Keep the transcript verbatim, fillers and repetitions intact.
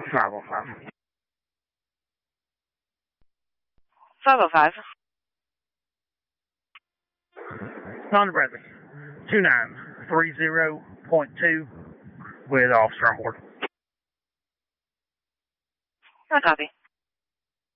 five oh five. five oh five. On the Bradley. two nine three zero point two with officer on board. I copy.